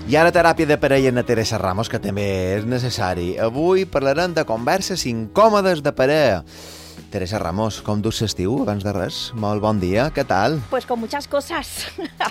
I ara teràpia de parella en Teresa Ramos, que també és necessari. Avui parlarem de converses incòmodes de parella. Teresa Ramos, com dus l'estiu, abans de res? Molt bon dia, ¿qué tal? Pues con muchas cosas.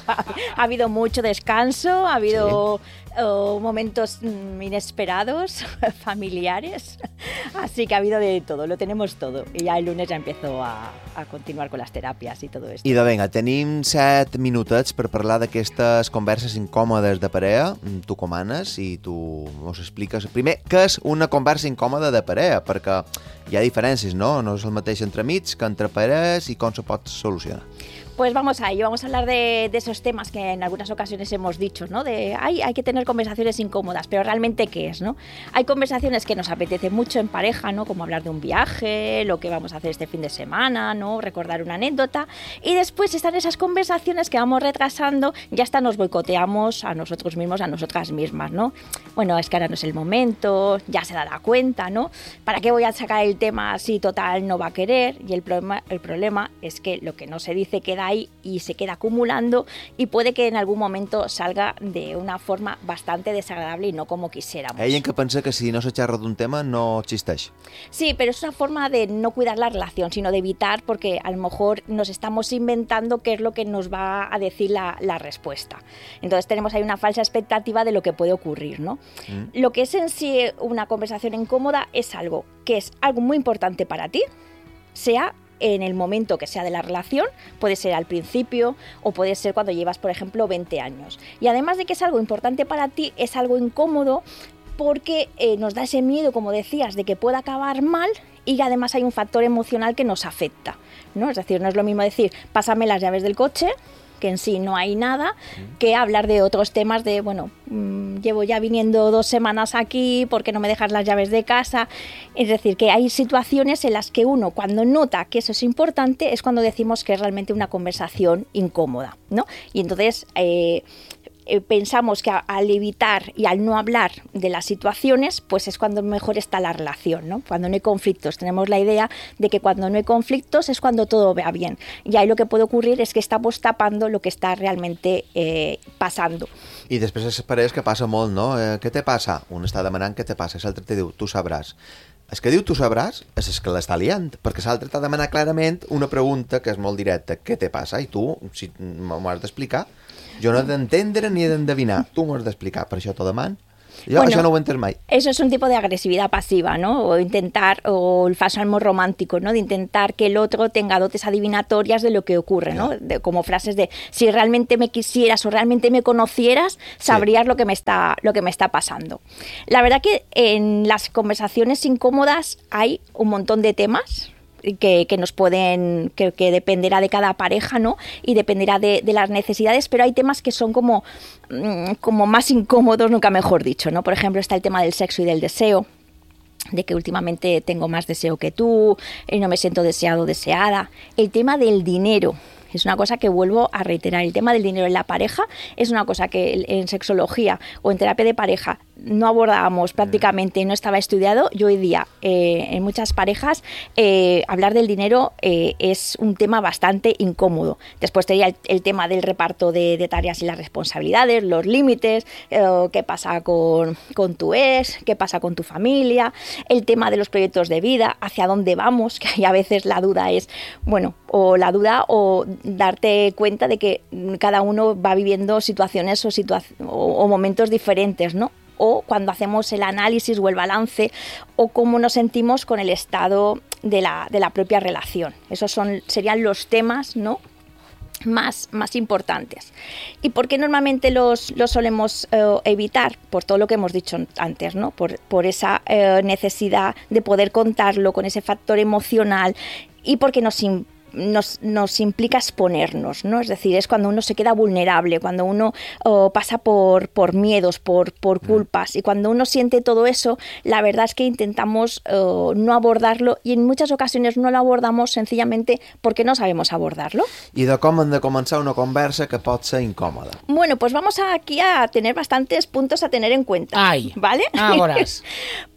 Ha habido mucho descanso, ha habido momentos inesperados, familiares, así que ha habido de todo, lo tenemos todo. I ja el lunes ja empiezo a continuar con las terapias y todo esto. I de vinga, tenim 7 minutets per parlar d'aquestes converses incòmodes de parella. Tu comanes i tu mos expliques primer què és una conversa incòmoda de parella, perquè hi ha diferències, no? No és el mateix entre amics que entre parelles i com se pot solucionar. Pues vamos a ello, vamos a hablar de esos temas que en algunas ocasiones hemos dicho, ¿no? Hay que tener conversaciones incómodas, pero realmente ¿qué es, no? Hay conversaciones que nos apetece mucho en pareja, ¿no? Como hablar de un viaje, lo que vamos a hacer este fin de semana, ¿no? Recordar una anécdota. Y después están esas conversaciones que vamos retrasando, ya hasta nos boicoteamos a nosotros mismos, a nosotras mismas, ¿no? Bueno, es que ahora no es el momento, ya se dará cuenta, ¿no? ¿Para qué voy a sacar el tema si total no va a querer? Y el problema es que lo que no se dice queda ahí y se queda acumulando y puede que en algún momento salga de una forma bastante desagradable y no como quisiéramos. Hay en que pensa que si no se xerra d'un tema no existeix. Sí, pero es una forma de no cuidar la relación, sino de evitar, porque a lo mejor nos estamos inventando qué es lo que nos va a decir la respuesta. Entonces tenemos ahí una falsa expectativa de lo que puede ocurrir, ¿no? Lo que es en sí una conversación incómoda es algo que es algo muy importante para ti, sea en el momento que sea de la relación, puede ser al principio o puede ser cuando llevas, por ejemplo, 20 años. Y además de que es algo importante para ti, es algo incómodo porque nos da ese miedo, como decías, de que pueda acabar mal y además hay un factor emocional que nos afecta, ¿no? Es decir, no es lo mismo decir, pásame las llaves del coche, que en sí no hay nada, que hablar de otros temas de, bueno, llevo ya viniendo 2 semanas aquí, ¿por qué no me dejas las llaves de casa? Es decir, que hay situaciones en las que uno, cuando nota que eso es importante, es cuando decimos que es realmente una conversación incómoda, ¿no? Y entonces pensamos que al evitar y al no hablar de las situaciones, pues es cuando mejor está la relación, ¿no? Cuando no hay conflictos. Tenemos la idea de que cuando no hay conflictos es cuando todo va bien. Y ahí lo que puede ocurrir es que estamos tapando lo que está realmente passant. I després es pareix que passa molt, no? Què te passa? Un està demanant què te passa, l'altre te diu, tu sabràs. El que diu tu sabràs és que l'està liant, perquè l'altre t'ha demanat clarament una pregunta que és molt directa, què te passa? I tu, si m'ho has d'explicar, jo no he d'entendre ni he d'endevinar, tu m'ho has d'explicar, per això t'ho demano. Yo, bueno, eso no ho entes mai. Eso es un tipo de agresividad pasiva, ¿no? O el falso amor romántico, ¿no? De intentar que el otro tenga dotes adivinatorias de lo que ocurre, ¿no? Como frases de, si realmente me quisieras o realmente me conocieras, sabrías lo que me está pasando. La verdad que en las conversaciones incómodas hay un montón de temas que nos pueden, que dependerá de cada pareja, ¿no? Y dependerá de las necesidades, pero hay temas que son como más incómodos, nunca mejor dicho, ¿no? Por ejemplo, está el tema del sexo y del deseo, de que últimamente tengo más deseo que tú, y no me siento deseado o deseada. El tema del dinero. Es una cosa que vuelvo a reiterar. El tema del dinero en la pareja es una cosa que en sexología o en terapia de pareja no abordábamos prácticamente, no estaba estudiado. Y hoy día en muchas parejas hablar del dinero es un tema bastante incómodo. Después tenía el tema del reparto de tareas y las responsabilidades, los límites, qué pasa con tu ex, qué pasa con tu familia, el tema de los proyectos de vida, hacia dónde vamos, que ahí a veces la duda es, bueno, o darte cuenta de que cada uno va viviendo situaciones o momentos diferentes, ¿no? O cuando hacemos el análisis o el balance o cómo nos sentimos con el estado de la propia relación. Esos serían los temas, ¿no?, más importantes. ¿Y por qué normalmente los solemos evitar? Por todo lo que hemos dicho antes, ¿no? Por esa necesidad de poder contarlo con ese factor emocional y porque nos implica exponernos, ¿no? Es decir, es cuando uno se queda vulnerable, cuando uno pasa por miedos, por culpas, y cuando uno siente todo eso, la verdad es que intentamos no abordarlo y en muchas ocasiones no lo abordamos sencillamente porque no sabemos abordarlo. I de com hem de començar una conversa que pot ser incòmoda? Bueno, pues vamos aquí a tener bastantes puntos a tener en cuenta. Ay, ¿vale? Ahora.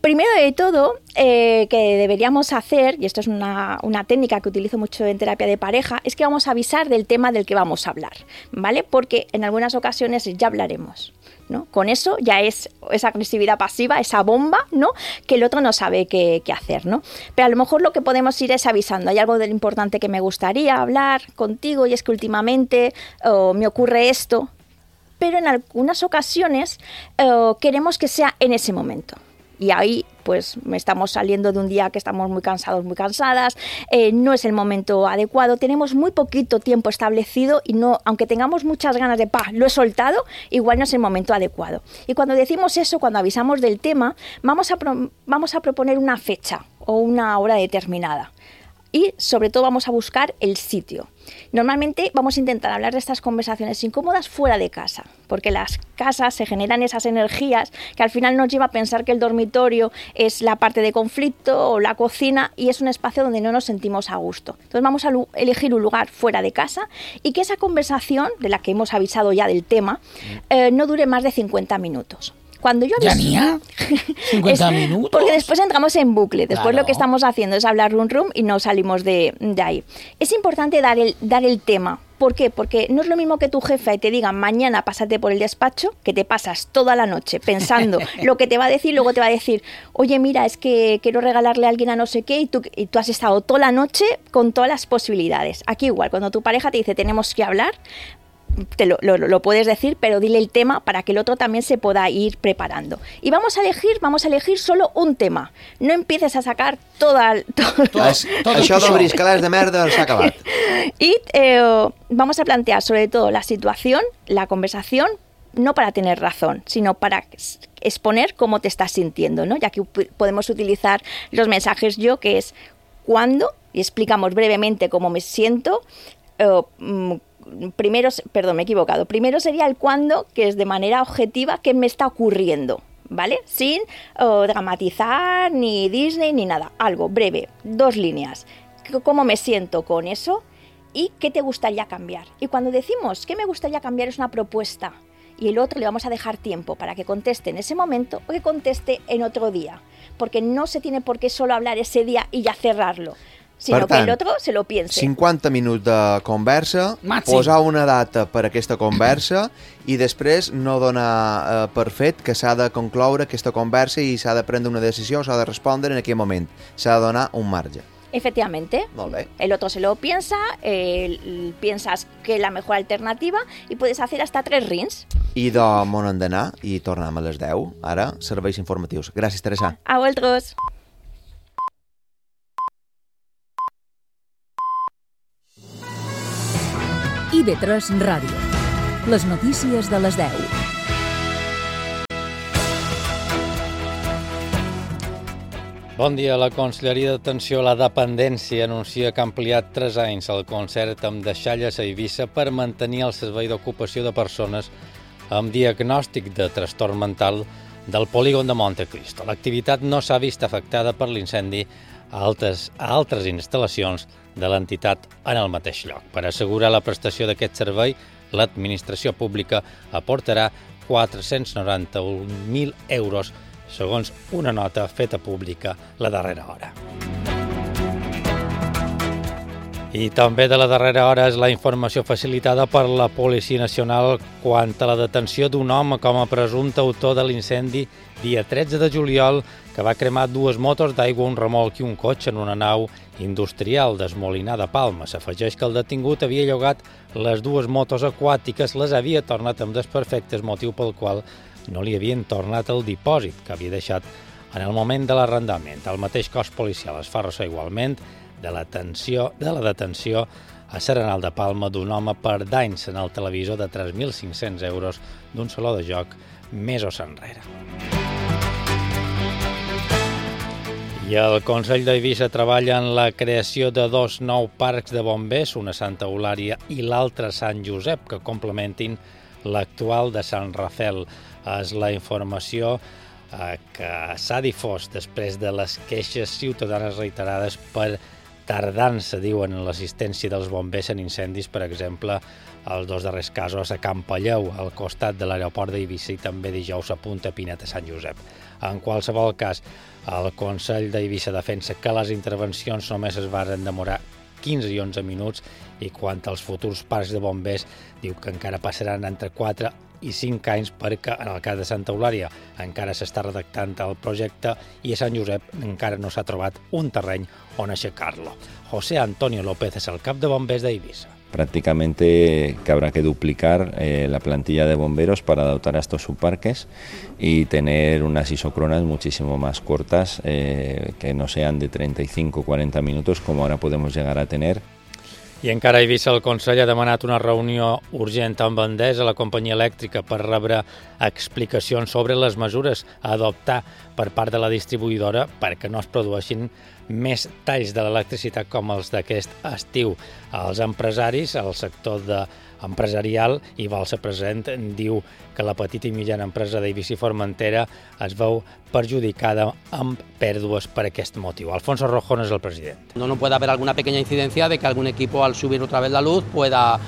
Primero de todo, que deberíamos hacer, y esto es una técnica que utilizo mucho en terapia de pareja, es que vamos a avisar del tema del que vamos a hablar, ¿vale? Porque en algunas ocasiones ya hablaremos, ¿no? Con eso ya es esa agresividad pasiva, esa bomba, ¿no? Que el otro no sabe qué hacer, ¿no? Pero a lo mejor lo que podemos ir es avisando. Hay algo de lo importante que me gustaría hablar contigo y es que últimamente me ocurre esto, pero en algunas ocasiones queremos que sea en ese momento. Y ahí pues estamos saliendo de un día que estamos muy cansados, muy cansadas, no es el momento adecuado, tenemos muy poquito tiempo establecido y no, aunque tengamos muchas ganas de lo he soltado, igual no es el momento adecuado. Y cuando decimos eso, cuando avisamos del tema, vamos a proponer una fecha o una hora determinada. Y sobre todo vamos a buscar el sitio. Normalmente vamos a intentar hablar de estas conversaciones incómodas fuera de casa, porque en las casas se generan esas energías que al final nos lleva a pensar que el dormitorio es la parte de conflicto o la cocina y es un espacio donde no nos sentimos a gusto. Entonces vamos a elegir un lugar fuera de casa y que esa conversación, de la que hemos avisado ya del tema, no dure más de 50 minutos. Cuando yo ¿Ya mía? 50 minutos. Porque después entramos en bucle. Después Claro. lo que estamos haciendo es hablar rum y no salimos de ahí. Es importante dar el tema. ¿Por qué? Porque no es lo mismo que tu jefa y te diga mañana pásate por el despacho, que te pasas toda la noche pensando lo que te va a decir, luego te va a decir, oye, mira, es que quiero regalarle a alguien a no sé qué y tú has estado toda la noche con todas las posibilidades. Aquí igual, cuando tu pareja te dice tenemos que hablar, te lo puedes decir, pero dile el tema para que el otro también se pueda ir preparando. Y vamos a elegir solo un tema. No empieces a sacar todo Això d'obrir escales de merda s'ha acabat. y vamos a plantear sobre todo la situación, la conversación, no para tener razón, sino para exponer cómo te estás sintiendo, ¿no? Ya que podemos utilizar los mensajes yo, que es cuándo, y explicamos brevemente cómo me siento. Primero sería el cuándo, que es de manera objetiva, qué me está ocurriendo, ¿vale? Sin dramatizar, ni Disney, ni nada. Algo breve, 2 líneas. ¿Cómo me siento con eso? ¿Y qué te gustaría cambiar? Y cuando decimos qué me gustaría cambiar es una propuesta. Y el otro le vamos a dejar tiempo para que conteste en ese momento o que conteste en otro día. Porque no se tiene por qué solo hablar ese día y ya cerrarlo, sinó Per tant, que el otro se lo piense. 50 minuts de conversa, Màxim. posar una data per aquesta conversa i després no donar per fet que s'ha de concloure aquesta conversa i s'ha de prendre una decisió o s'ha de respondre en aquell moment. S'ha de donar un marge. Efectivamente. Molt bé. El otro se lo piensa, piensas que es la mejor alternativa y puedes hacer hasta 3 rings. I d'on hem d'anar i tornem a les 10. Ara, serveis informatius. Gràcies, Teresa. A vosotros. IB3 Ràdio. Les notícies de les 10. Bon dia. La Conselleria d'Atenció a la Dependència anuncia que ha ampliat 3 anys el concert amb deixalles a Eivissa per mantenir el servei d'ocupació de persones amb diagnòstic de trastorn mental del polígon de Montecristo. L'activitat no s'ha vist afectada per l'incendi a altres instal·lacions de l'entitat en el mateix lloc. Per assegurar la prestació d'aquest servei, l'administració pública aportarà 491.000 euros, segons una nota feta pública la darrera hora. I també de la darrera hora és la informació facilitada per la Policia Nacional quant a la detenció d'un home com a presumpte autor de l'incendi dia 13 de juliol que va cremar 2 motos d'aigua, un remolc i un cotxe en una nau industrial d'Esmolinar de Palma. S'afegeix que el detingut havia llogat les 2 motos aquàtiques, les havia tornat amb desperfectes, motiu pel qual no li havien tornat el dipòsit que havia deixat en el moment de l'arrendament. El mateix cos policial es fa ressò igualment de la detenció a Serenal de Palma d'un home per danys en el televisor de 3.500 euros d'un saló de joc mesos enrere. I el Consell d'Eivissa treballa en la creació de 2 nous parcs de bombers, una a Santa Eulària i l'altre a Sant Josep, que complementin l'actual de Sant Rafel. És la informació que s'ha difós després de les queixes ciutadanes reiterades per tardança, diuen, en l'assistència dels bombers en incendis, per exemple, els 2 darrers casos a Can Palleu, al costat de l'aeroport d'Eivissa, i també dijous a Punta Pinet a Sant Josep. En qualsevol cas, el Consell d'Eivissa defensa que les intervencions només es van demorar 15 i 11 minuts, i quant als futurs parcs de bombers, diu que encara passaran entre 4 i 5 anys, perquè en el cas de Santa Eulària encara s'està redactant el projecte i a Sant Josep encara no s'ha trobat un terreny on aixecar-lo. José Antonio López és el cap de bombers d'Eivissa. Prácticamente que habrá que duplicar la plantilla de bomberos para dotar a estos subparques y tener unas isócronas muchísimo más cortas, que no sean de 35 o 40 minutos como ahora podemos llegar a tener. I encara a Eivissa el Consell ha demanat una reunió urgent amb Endesa, la companyia elèctrica, per rebre explicacions sobre les mesures a adoptar per part de la distribuïdora perquè no es produeixin més talls de l'electricitat com els d'aquest estiu. Els empresaris, el sector empresarial, i Balsa Present, diu que la petita i mitjana empresa d'Eivissa i Formentera es veu perjudicada amb pèrdues per aquest motiu. Alfonso Rojón és el president. No puede haber alguna pequeña incidencia de que algún equipo al subir otra vez la luz pueda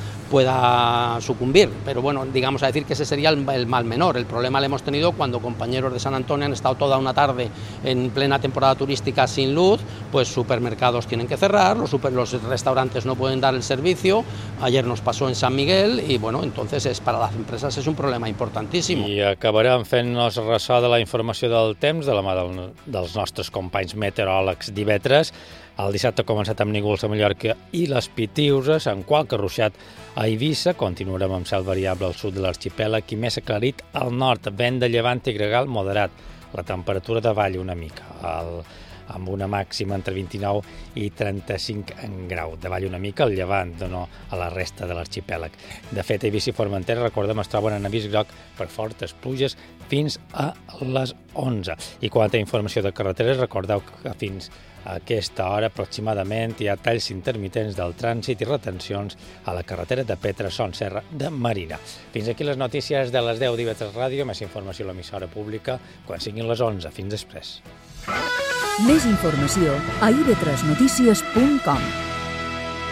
sucumbir, pero bueno, digamos a decir que ese sería el mal menor. El problema lo hemos tenido cuando compañeros de San Antonio han estado toda una tarde en plena temporada turística sin luz, pues supermercados tienen que cerrar, los restaurantes no pueden dar el servicio. Ayer nos pasó en San Miguel y bueno, entonces para las empresas es un problema importantíssim. I acabarem fent-nos ressò de la informació del temps de la mà dels nostres companys meteoròlegs d'IV3. El dissabte ha començat amb núvols a Mallorca i les Pitiüses, en qualque ruixat a Eivissa. Continuarem amb cel variable al sud de l'arxipèlag i més aclarit al nord, vent de llevant i gregal moderat. La temperatura davalla una mica, amb una màxima entre 29 i 35 en grau. Davalla una mica el llevant, no a la resta de l'arxipèlag. De fet, Eivissa i Formentera, recordem, es troben en avís groc per fortes pluges fins a les 11. I quant a informació de carreteres, recordeu que fins a aquesta hora aproximadament hi ha talls intermitents del trànsit i retencions a la carretera de Petra, Son Serra de Marina. Fins aquí les notícies de les 10 d'IV3 Ràdio. Més informació a l'emissora pública quan siguin les 11. Fins després. Més informació a ib3notícies.com.